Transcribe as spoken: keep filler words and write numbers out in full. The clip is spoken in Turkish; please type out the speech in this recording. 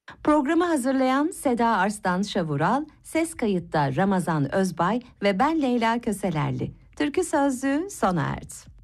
Programı hazırlayan Seda Arslan Şavural, ses kayıtta Ramazan Özbay ve ben Leyla Köselerli. Türkü Sözlüğü sona erdi.